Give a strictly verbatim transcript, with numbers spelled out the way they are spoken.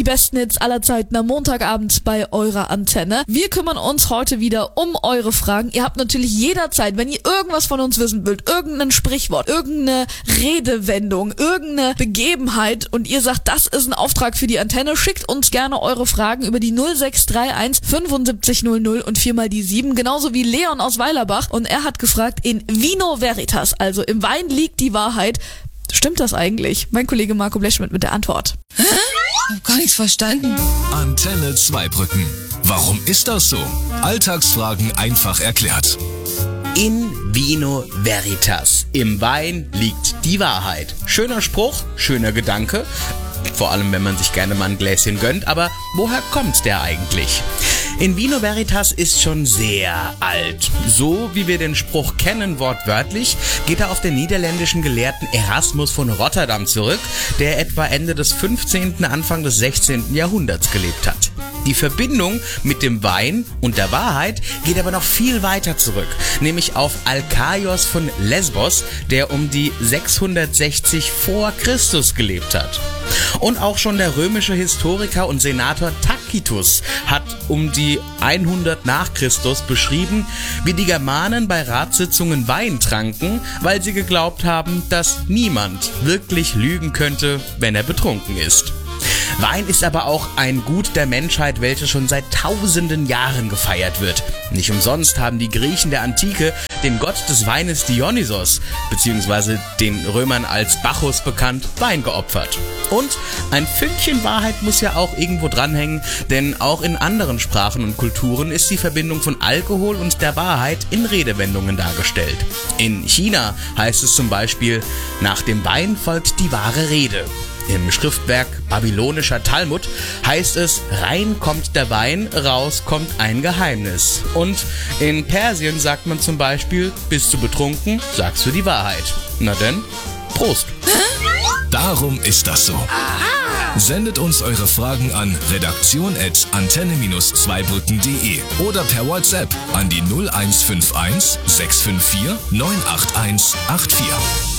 die besten Hits aller Zeiten am Montagabend bei eurer Antenne. Wir kümmern uns heute wieder um eure Fragen. Ihr habt natürlich jederzeit, wenn ihr irgendwas von uns wissen wollt, irgendein Sprichwort, irgendeine Redewendung, irgendeine Begebenheit und ihr sagt, das ist ein Auftrag für die Antenne, schickt uns gerne eure Fragen über die null sechs drei eins fünfundsiebzig null null und viermal die sieben, genauso wie Leon aus Weilerbach. Und er hat gefragt, in Vino Veritas, also im Wein liegt die Wahrheit. Stimmt das eigentlich? Mein Kollege Marco Blechschmidt mit der Antwort. Hä? Ich hab gar nichts verstanden. Antenne Zweibrücken. Warum ist das so? Alltagsfragen einfach erklärt. In Vino Veritas. Im Wein liegt die Wahrheit. Schöner Spruch, schöner Gedanke. Vor allem, wenn man sich gerne mal ein Gläschen gönnt. Aber woher kommt der eigentlich? In Vino Veritas ist schon sehr alt. So wie wir den Spruch kennen, wortwörtlich, geht er auf den niederländischen Gelehrten Erasmus von Rotterdam zurück, der etwa Ende des fünfzehnten, Anfang des sechzehnten Jahrhunderts gelebt hat. Die Verbindung mit dem Wein und der Wahrheit geht aber noch viel weiter zurück, nämlich auf Alkaios von Lesbos, der um die sechshundertsechzig vor Christus gelebt hat. Und auch schon der römische Historiker und Senator Tacitus hat um die hundert nach Christus beschrieben, wie die Germanen bei Ratssitzungen Wein tranken, weil sie geglaubt haben, dass niemand wirklich lügen könnte, wenn er betrunken ist. Wein ist aber auch ein Gut der Menschheit, welches schon seit tausenden Jahren gefeiert wird. Nicht umsonst haben die Griechen der Antike den Gott des Weines Dionysos, beziehungsweise den Römern als Bacchus bekannt, Wein geopfert. Und ein Fünkchen Wahrheit muss ja auch irgendwo dranhängen, denn auch in anderen Sprachen und Kulturen ist die Verbindung von Alkohol und der Wahrheit in Redewendungen dargestellt. In China heißt es zum Beispiel, nach dem Wein folgt die wahre Rede. Im Schriftwerk Babylonischer Talmud heißt es, rein kommt der Wein, raus kommt ein Geheimnis. Und in Persien sagt man zum Beispiel, bist du betrunken, sagst du die Wahrheit. Na denn, Prost. Darum ist das so. Sendet uns eure Fragen an redaktion at antenne zweibrücken punkt de oder per WhatsApp an die null eins fünf eins sechs fünf vier neun acht eins acht vier.